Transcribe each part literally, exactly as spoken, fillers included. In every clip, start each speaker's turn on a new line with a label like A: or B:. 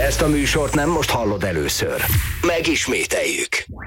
A: Ezt a műsort nem most hallod először. Megismételjük.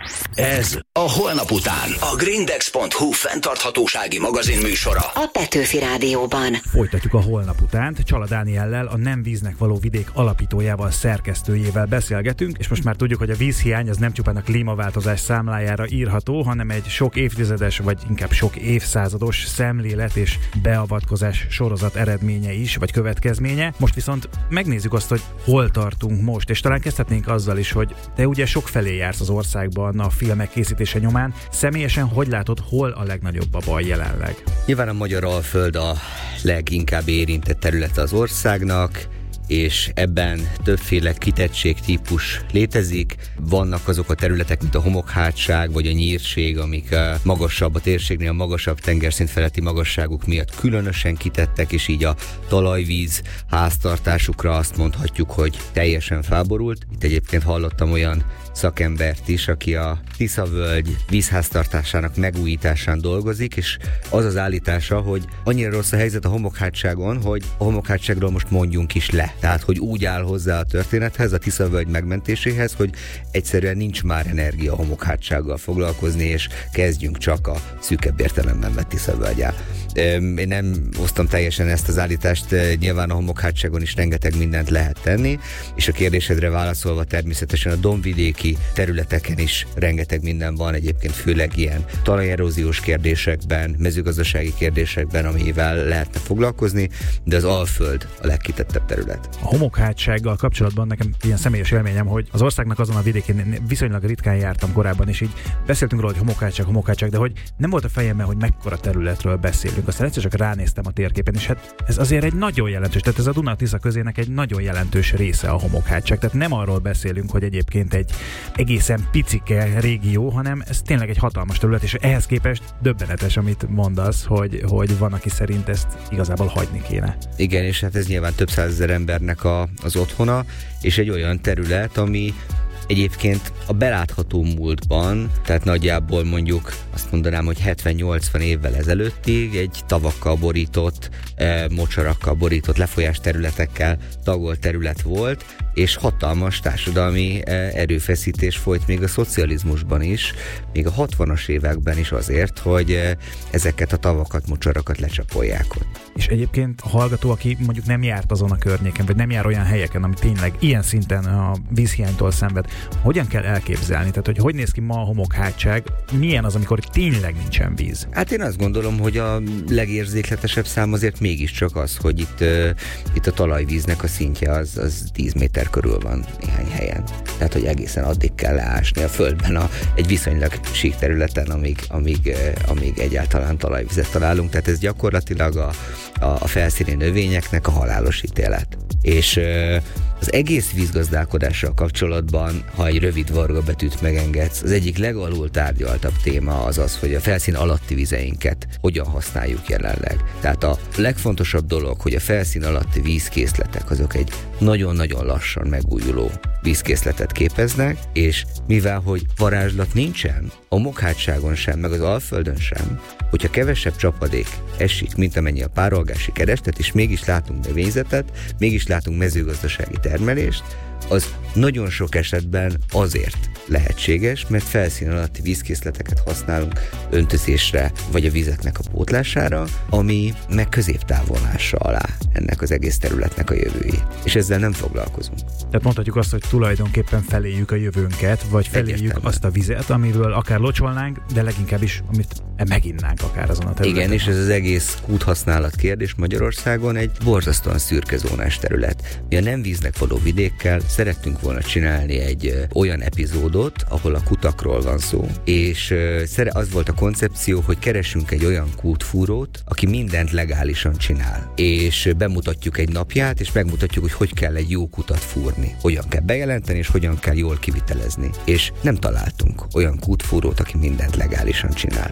A: Ez a Holnap után. A Grindex pont hu fenntarthatósági magazin műsora.
B: A Petőfi Rádióban.
C: Folytatjuk a Holnap utánt. Csala Dániellel, a Nem víznek való vidék alapítójával, szerkesztőjével beszélgetünk, és most már tudjuk, hogy a vízhiány az nem csupán a klímaváltozás számlájára írható, hanem egy sok évtizedes, vagy inkább sok évszázados szemlélet és beavatkozás sorozat eredménye is, vagy következménye. Most viszont megnézzük azt, hogy hol tartunk most, és talán kezdhetnénk azzal is, hogy te ugye sok felé jársz az országban a filmek készítése nyomán. Személyesen hogy látod, hol a legnagyobb a baj jelenleg?
D: Nyilván a magyar Alföld a leginkább érintett területe az országnak, és ebben többféle kitettségtípus létezik. Vannak azok a területek, mint a homokhátság vagy a nyírség, amik magasabb, a térségnél magasabb tengerszint feletti magasságuk miatt különösen kitettek, és így a talajvíz háztartásukra azt mondhatjuk, hogy teljesen felborult. Itt egyébként hallottam olyan szakembert is, aki a Tiszavölgy vízháztartásának megújításán dolgozik, és az az állítása, hogy annyira rossz a helyzet a homokhátságon, hogy a homokhátságról most mondjunk is le. Tehát, hogy úgy áll hozzá a történethez, a Tiszavölgy megmentéséhez, hogy egyszerűen nincs már energia a homokhátsággal foglalkozni, és kezdjünk csak a szűkebb értelemben vett Tiszavölgyel. Én nem osztom teljesen ezt az állítást, nyilván a homokhátságon is rengeteg mindent lehet tenni, és a kérdésedre válaszolva természetesen a dombvidéki területeken is rengeteg minden van, egyébként főleg ilyen talajeróziós kérdésekben, mezőgazdasági kérdésekben, amivel lehetne foglalkozni, de az Alföld a legkitettebb terület.
C: A homokhátsággal kapcsolatban nekem ilyen személyes élményem, hogy az országnak azon a vidékén viszonylag ritkán jártam korábban, és így beszéltünk róla, hogy homokhátság, homokhátság, de hogy nem volt a fejemben, hogy mekkora területről beszélünk. Aztán egyszer csak ránéztem a térképen, és hát ez azért egy nagyon jelentős, tehát ez a Duna-Tisza közének egy nagyon jelentős része a homokhátság. Tehát nem arról beszélünk, hogy egyébként egy egészen picike régió, hanem ez tényleg egy hatalmas terület, és ehhez képest döbbenetes, amit mondasz, hogy, hogy van, aki szerint ezt igazából hagyni kéne.
D: Igen, és hát ez nyilván több százezer embernek a, az otthona, és egy olyan terület, ami egyébként a belátható múltban, tehát nagyjából mondjuk azt mondanám, hogy hetven-nyolcvan évvel ezelőttig egy tavakkal borított, e, mocsarakkal borított, lefolyás területekkel tagolt terület volt, és hatalmas társadalmi e, erőfeszítés folyt még a szocializmusban is, még a hatvanas években is azért, hogy e, ezeket a tavakat, mocsarakat lecsapolják ott.
C: És egyébként a hallgató, aki mondjuk nem járt azon a környéken, vagy nem jár olyan helyeken, ami tényleg ilyen szinten a vízhiánytól szenved, hogyan kell elképzelni? Tehát, hogy hogy néz ki ma a homokhátság? Milyen az, amikor tényleg nincsen víz?
D: Hát én azt gondolom, hogy a legérzékletesebb szám azért mégiscsak az, hogy itt, uh, itt a talajvíznek a szintje az, az tíz méter körül van néhány helyen. Tehát, hogy egészen addig kell leásni a földben a, egy viszonylag sík területen, amíg, amíg, uh, amíg egyáltalán talajvizet találunk. Tehát ez gyakorlatilag a, a, a felszíni növényeknek a halálos ítélet. És uh, az egész vízgazdálkodással kapcsolatban, ha egy rövid varga betűt megengedsz, az egyik legalul tárgyaltabb téma az az, hogy a felszín alatti vizeinket hogyan használjuk jelenleg. Tehát a legfontosabb dolog, hogy a felszín alatti vízkészletek azok egy nagyon-nagyon lassan megújuló vízkészletet képeznek, és mivel, hogy varázslat nincsen, a homokhátságon sem, meg az Alföldön sem, hogyha kevesebb csapadék esik, mint amennyi a párolgási kereslet, és mégis látunk növényzetet, mégis látunk mezőgazdasági termelést, az nagyon sok esetben azért lehetséges, mert felszín alatti vízkészleteket használunk öntözésre, vagy a vizeknek a pótlására, ami meg középtávon ássa alá ennek az egész területnek a jövőjét. És ezzel nem foglalkozunk.
C: Tehát mondhatjuk azt, hogy tulajdonképpen feléjük a jövőnket, vagy feléjük
D: Egyértelműen
C: azt a vizet, amiről akár locsolnánk, de leginkább is, amit meginnánk akár azon a területen.
D: Igen, és ez az egész kúthasználat kérdés Magyarországon egy borzasztóan szürke zónás terület. Mi a nem víznek való vidékkel szerettünk volna csinálni egy ö, olyan epizódot, ahol a kutakról van szó, és ö, az volt a koncepció, hogy keresünk egy olyan kútfúrót, aki mindent legálisan csinál, és ö, bemutatjuk egy napját, és megmutatjuk, hogy hogy kell egy jó kutat fúrni, hogyan kell bejelenteni, és hogyan kell jól kivitelezni. És nem találtunk olyan kútfúrót, aki mindent legálisan csinál. Tehát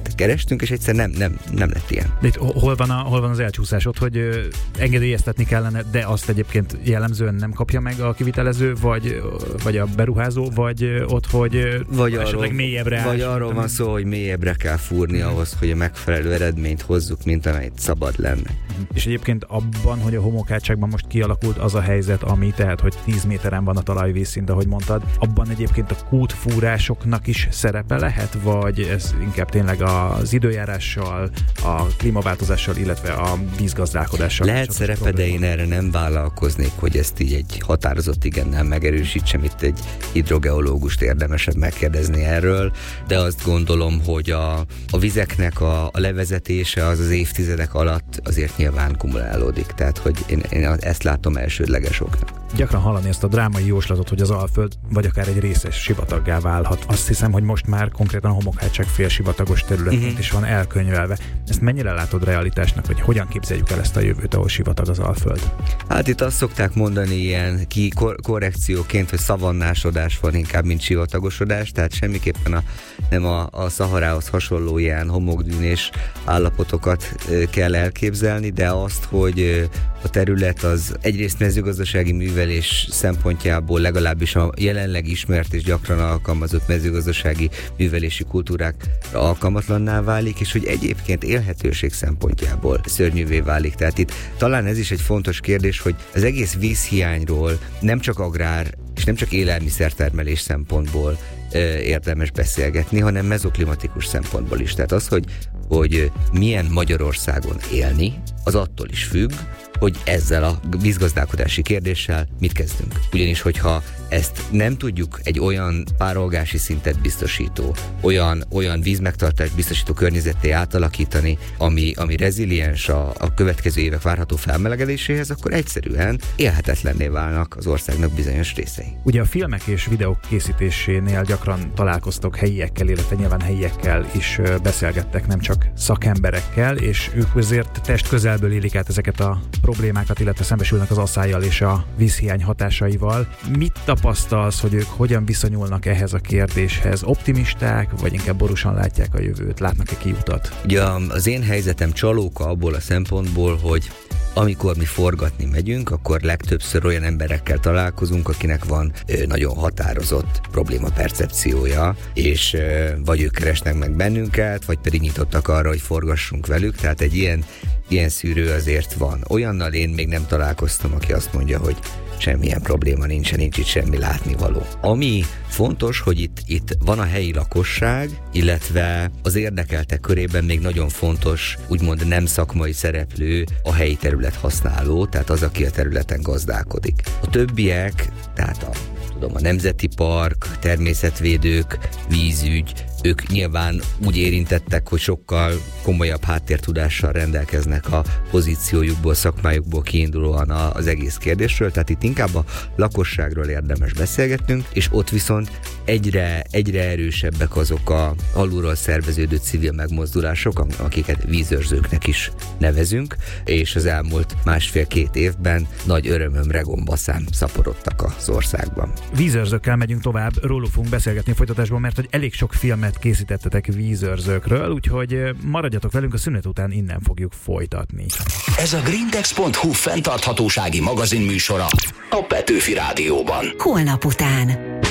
D: Tehát kerestünk, és egyszer nem, nem, nem lett ilyen.
C: De itt hol van, a, hol van az elcsúszásod, hogy ö, engedélyeztetni kellene, de azt egyébként jellemzően nem kapja meg a kivitelező, vagy, vagy a beruházó, vagy ö, ott, hogy ö,
D: vagy
C: esetleg
D: arról,
C: mélyebbre
D: Vagy
C: ás,
D: arról van szó, hogy mélyebbre kell fúrni hmm. ahhoz, hogy a megfelelő eredményt hozzuk, mint amelyet szabad lenne.
C: És egyébként abban, hogy a homokhátságban most kialakult az a helyzet, ami tehát, hogy tíz méteren van a talajvízszint, ahogy mondtad, abban egyébként a kútfúrásoknak is szerepe lehet, vagy ez inkább tényleg az időjárással, a klímaváltozással, illetve a vízgazdálkodással?
D: Lehet szerepe, de én erre nem vállalkoznék, hogy ezt így egy határozott igennel megerősítsem. Itt egy hidrogeológust érdemesebb megkérdezni erről, de azt gondolom, hogy a, a vizeknek a, a levezetése az az évtizedek alatt azért nyilván kumulálódik. Tehát, hogy én, én ezt látom elsődleges oknak.
C: Gyakran hallani ezt a drámai jóslatot, hogy az Alföld vagy akár egy részes sivataggá válhat. Azt hiszem, hogy most már konkrétan a homokhátság félsivatagos területként uh-huh. is van elkönyvelve. Ezt mennyire látod realitásnak, vagy hogyan képzeljük el ezt a jövőt, ahol sivatag az Alföld?
D: Hát itt azt szokták mondani ilyen ki kor- korrekcióként, hogy szavannásodás van inkább, mint sivatagosodás, tehát semmiképpen a, nem a, a Szaharához hasonló ilyen homokdűnés állapotokat kell elképzelni, de azt, hogy a terület az egyrészt mezőgazdasági művelés szempontjából legalábbis a jelenleg ismert és gyakran alkalmazott mezőgazdasági művelési kultúrákra alkalmatlanná válik, és hogy egyébként élhetőség szempontjából szörnyűvé válik. Tehát itt talán ez is egy fontos kérdés, hogy az egész vízhiányról nem csak agrár és nem csak élelmiszertermelés szempontból ö, érdemes beszélgetni, hanem mezoklimatikus szempontból is. Tehát az, hogy, hogy milyen Magyarországon élni, az attól is függ, hogy ezzel a vízgazdálkodási kérdéssel mit kezdünk. Ugyanis, hogyha ezt nem tudjuk egy olyan párolgási szintet biztosító, olyan, olyan vízmegtartást biztosító környezetté átalakítani, ami, ami reziliens a, a következő évek várható felmelegedéséhez, akkor egyszerűen élhetetlenné válnak az országnak bizonyos részei.
C: Ugye a filmek és videók készítésénél gyakran találkoztok helyiekkel, illetve nyilván helyiekkel is beszélgettek, nem csak szakemberekkel, és ők azért test közelből élik át ezeket a problémákat, illetve szembesülnek az asszályjal és a vízhiány hatásaival. Mit tapasztalsz, hogy ők hogyan viszonyulnak ehhez a kérdéshez? Optimisták, vagy inkább borúsan látják a jövőt? Látnak-e kiutat?
D: Ugye az én helyzetem csalóka abból a szempontból, hogy amikor mi forgatni megyünk, akkor legtöbbször olyan emberekkel találkozunk, akinek van ö, nagyon határozott problémapercepciója, és ö, vagy ők keresnek meg bennünket, vagy pedig nyitottak arra, hogy forgassunk velük, tehát egy ilyen, ilyen szűrő azért van. Olyannal én még nem találkoztam, aki azt mondja, hogy semmilyen probléma nincsen, nincs itt semmi látnivaló. Ami fontos, hogy itt, itt van a helyi lakosság, illetve az érdekeltek körében még nagyon fontos, úgymond nem szakmai szereplő, a helyi terület használó, tehát az, aki a területen gazdálkodik. A többiek, tehát a tudom, a Nemzeti Park, természetvédők, vízügy, ők nyilván úgy érintettek, hogy sokkal komolyabb háttértudással rendelkeznek a pozíciójukból, szakmájukból kiindulóan az egész kérdésről, tehát itt inkább a lakosságról érdemes beszélgetnünk, és ott viszont egyre, egyre erősebbek azok a alulról szerveződő civil megmozdulások, akiket vízőrzőknek is nevezünk, és az elmúlt másfél-két évben nagy örömömre gombaszán szaporodtak az országban.
C: Vízőrzőkkel megyünk tovább, róluk fogunk beszélgetni a folytatásban, mert hogy elég sok filmet készítettetek vízőrzőkről, úgyhogy maradjatok velünk, a szünet után innen fogjuk folytatni.
A: Ez a grindex pont hu fenntarthatósági magazinműsora a Petőfi Rádióban.
B: Holnap után.